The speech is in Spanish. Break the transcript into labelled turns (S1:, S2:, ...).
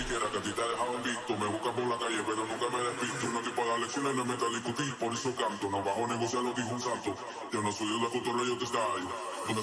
S1: quiera, que a ti te dejaban visto. Me buscan por la calle, pero nunca me despisto. No estoy para dar lecciones, no me meto a discutir, por eso canto. No bajo a negociar, lo dijo un santo. Yo no soy de la cotorra, yo te style.